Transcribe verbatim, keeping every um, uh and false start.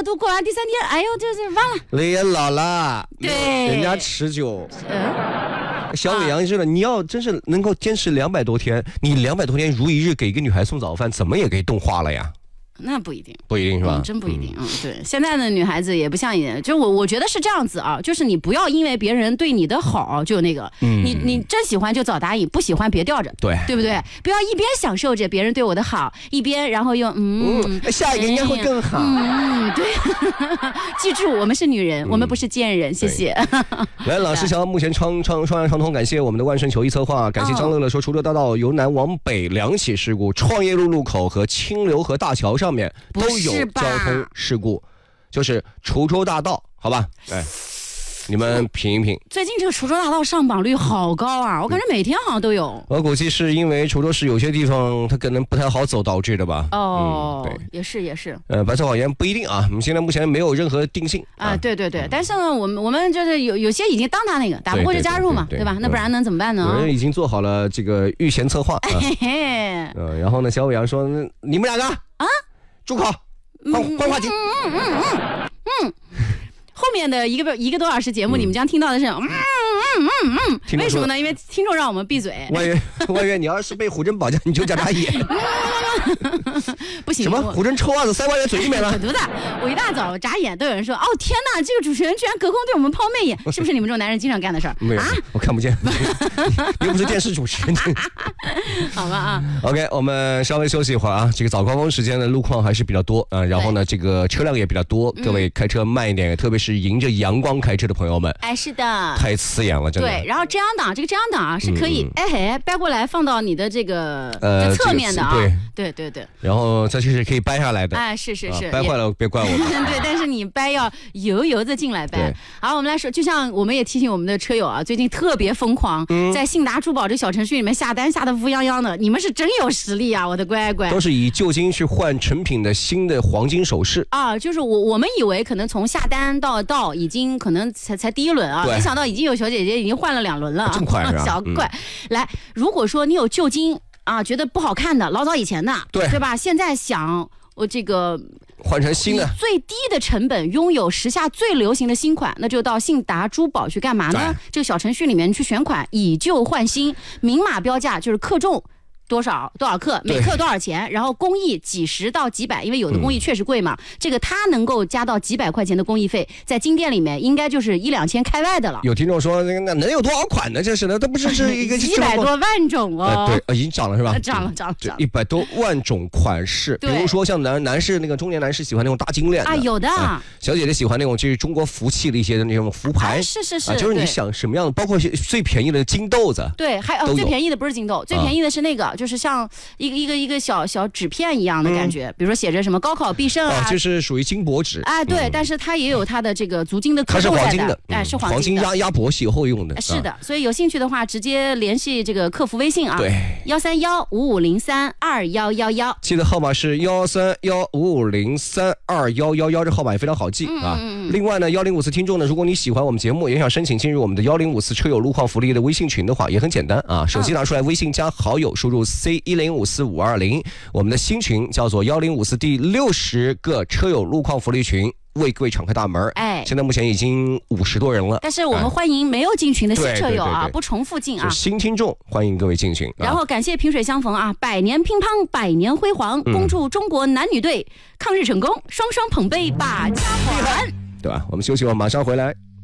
度过完第三天，哎呦，这这忘了。 你也老了， 对， 人家持久。 嗯， 小伟阳知道，你要真是能够坚持两百多天，你两百多天如一日给一个女孩送早饭，怎么也给动化了呀？ 那不一定， 不一定是吧？ 嗯、真不一定。嗯，对，现在的女孩子也不像以前，就我我觉得是这样子啊，就是你不要因为别人对你的好就那个，嗯、你你真喜欢就早答应，不喜欢别吊着， 对对不对？不要一边享受着别人对我的好，一边然后又嗯， 嗯下一个应该会更好。 嗯，对，记住我们是女人，嗯、我们不是贱人，谢谢。 来，老师强目前双双双阳畅通，感谢我们的万顺球衣策划，感谢张乐乐说滁州大道由南往北两起事故，创业路路口和清流河大桥上面都有交通事故，就是滁州大道，好吧？哎，你们品一品。 最近这个滁州大道上榜率好高啊，我感觉每天好像都有。 我估计是因为滁州市有些地方它可能不太好走导致的吧。 哦，嗯、对，也是也是。 呃，白色谎言不一定啊，我们现在目前没有任何定性啊。啊对对对，嗯、但是呢，我们我们就是有有些已经当他那个打不过就加入嘛，对, 对, 对, 对, 对吧？那不然能怎么办呢？ 有人已经做好了这个预先策划。啊、嘿嘿呃，然后呢，小伟阳说，你们两个啊，住口，换换话题。嗯嗯嗯嗯嗯。后面的一个一个多小时节目，嗯、你们将听到的是嗯嗯嗯嗯，为什么呢？因为听众让我们闭嘴。 我以为我以为你要是被虎针绑架，你就叫眨眼。 不行， 什么虎针抽袜子塞歪了嘴里面了？ 可犊子！我一大早眨眼都有人说，哦天哪，这个主持人居然隔空对我们抛媚眼，是不是你们这种男人经常干的事儿？ 没有，啊、我看不见，又不是电视主持人。 好吧啊 ，OK， 我们稍微休息一会儿啊。这个早高峰时间的路况还是比较多啊，然后呢，这个车辆也比较多，各位开车慢一点，特别是迎着阳光开车的朋友们。 哎，是的， 太刺眼了，真的。 对，然后遮阳挡，这个遮阳挡啊是可以，哎嘿，掰过来放到你的这个呃侧面的啊， 对对对对。 然后这就是可以掰下来的。 哎，是是是， 掰坏了别怪我们。 对，但是你掰要油油的进来掰。好，我们来说，就像我们也提醒我们的车友啊，最近特别疯狂，在信达珠宝这小程序里面下单下的乌泱泱的，你们是真有实力啊，我的乖乖。 都是以旧金去换成品的新的黄金首饰啊，就是我我们以为可能从下单到到已经可能才才第一轮啊，没想到已经有小姐姐已经换了两轮了， 这么快是吧？ 小快，嗯、来，如果说你有旧金啊，觉得不好看的，老早以前的， 对对吧？现在想我这个换成新的， 最低的成本拥有时下最流行的新款，那就到信达珠宝去干嘛呢？这个小程序里面去选款，以旧换新，明码标价，就是克重。多少多少克，每克多少钱，然后工艺几十到几百，因为有的工艺确实贵嘛，嗯、这个它能够加到几百块钱的工艺费，在金店里面应该就是一两千开外的了。 有听众说，那能有多少款呢？这是的，它不是是一个几百多万种哦。 呃、对、呃，已经涨了是吧？ 涨了涨了涨了， 一百多万种款式，比如说像男男士那个中年男士喜欢那种大金链的啊，有的、 呃。小姐姐喜欢那种就是中国福气的一些的那种福牌， 啊、是是是、 啊，就是你想什么样的，包括最便宜的金豆子， 对，还有、哦、最便宜的不是金豆，最便宜的是那个，啊、就是像。一个一个一个小小纸片一样的感觉，嗯、比如说写着什么高考必胜啊， 啊就是属于金箔纸。 哎，对，嗯、但是它也有它的这个足金的刻度在的，它是黄金的， 哎，是黄金的， 黄金压压薄洗后用的。 是的，啊、所以有兴趣的话，直接联系这个客服微信啊， 对， 幺三幺五五零三二幺幺幺， 记得号码是幺三幺五五零三二幺幺幺，这号码也非常好记、嗯、啊。嗯、另外呢，幺零五四听众呢，如果你喜欢我们节目，也想申请进入我们的幺零五四车友路况福利的微信群的话，也很简单啊，手机拿出来，微信加好友，输入 C 一零五四五二零。我们的新群叫做幺零五四第六十个车友路况福利群，为各位敞开大门。哎，现在目前已经五十多人了， 但是我们欢迎没有进群的新车友啊，不重复进啊， 新听众欢迎各位进群。 然后感谢萍水相逢啊，百年乒乓，百年辉煌，嗯、恭祝中国男女队抗日成功，双双捧杯把家还， 对吧？我们休息会儿，马上回来。